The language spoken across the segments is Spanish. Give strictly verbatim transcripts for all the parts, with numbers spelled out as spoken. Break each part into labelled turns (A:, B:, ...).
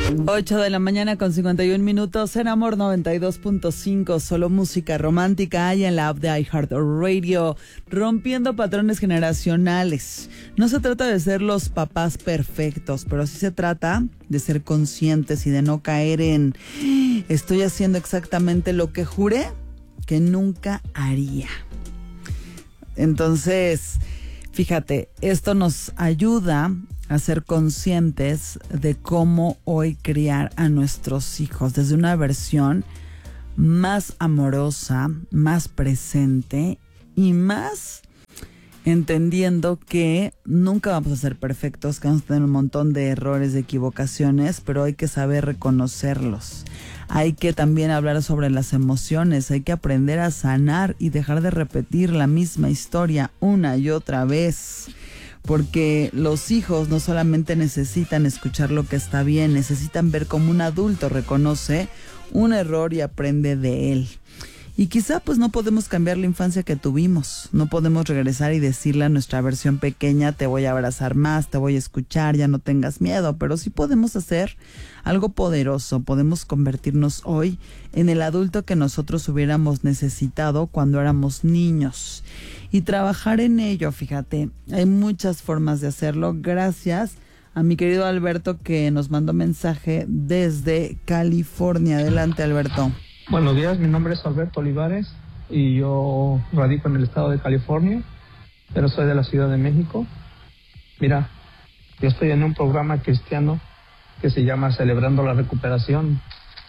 A: ocho de la mañana con cincuenta y un minutos en Amor noventa y dos punto cinco, solo música romántica hay en la app de iHeartRadio, rompiendo patrones generacionales. No se trata de ser los papás perfectos, pero sí se trata de ser conscientes y de no caer en estoy haciendo exactamente lo que juré que nunca haría. Entonces, fíjate, esto nos ayuda a ser conscientes de cómo hoy criar a nuestros hijos desde una versión más amorosa, más presente y más entendiendo que nunca vamos a ser perfectos, que vamos a tener un montón de errores, de equivocaciones, pero hay que saber reconocerlos. Hay que también hablar sobre las emociones, hay que aprender a sanar y dejar de repetir la misma historia una y otra vez. Porque los hijos no solamente necesitan escuchar lo que está bien, necesitan ver cómo un adulto reconoce un error y aprende de él. Y quizá pues no podemos cambiar la infancia que tuvimos, no podemos regresar y decirle a nuestra versión pequeña, te voy a abrazar más, te voy a escuchar, ya no tengas miedo, pero sí podemos hacer algo poderoso, podemos convertirnos hoy en el adulto que nosotros hubiéramos necesitado cuando éramos niños. Y trabajar en ello, fíjate, hay muchas formas de hacerlo. Gracias a mi querido Alberto que nos mandó mensaje desde California. Adelante, Alberto.
B: Buenos días, mi nombre es Alberto Olivares y yo radico en el estado de California, pero soy de la Ciudad de México. Mira, yo estoy en un programa cristiano que se llama Celebrando la Recuperación.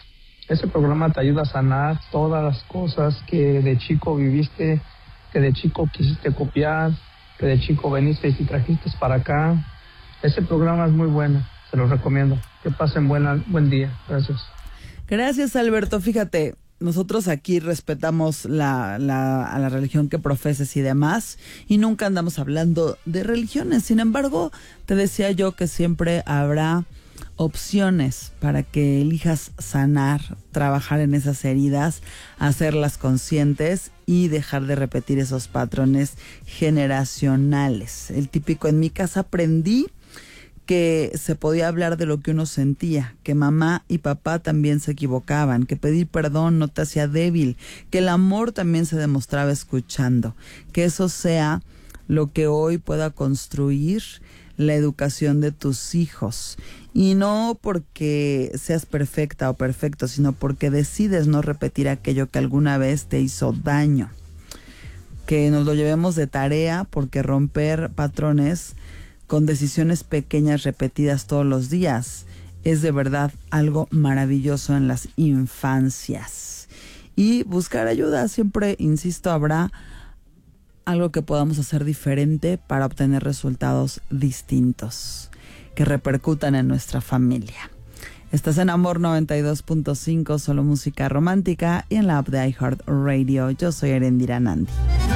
B: Ese programa te ayuda a sanar todas las cosas que de chico viviste, que de chico quisiste copiar, que de chico veniste y trajiste para acá. Ese programa es muy bueno, se lo recomiendo. Que pasen buena, buen día. Gracias.
A: Gracias, Alberto. Fíjate, nosotros aquí respetamos la, la, a la religión que profeses y demás, y nunca andamos hablando de religiones. Sin embargo, te decía yo que siempre habrá opciones para que elijas sanar, trabajar en esas heridas, hacerlas conscientes y dejar de repetir esos patrones generacionales. El típico, en mi casa aprendí que se podía hablar de lo que uno sentía, que mamá y papá también se equivocaban, que pedir perdón no te hacía débil, que el amor también se demostraba escuchando, que eso sea lo que hoy pueda construir la educación de tus hijos. Y no porque seas perfecta o perfecto, sino porque decides no repetir aquello que alguna vez te hizo daño. Que nos lo llevemos de tarea, porque romper patrones con decisiones pequeñas repetidas todos los días es de verdad algo maravilloso en las infancias. Y buscar ayuda, siempre, insisto, habrá algo que podamos hacer diferente para obtener resultados distintos que repercutan en nuestra familia. Estás en Amor noventa y dos punto cinco, solo música romántica, y en la app de iHeartRadio. Yo soy Erendira Nandi.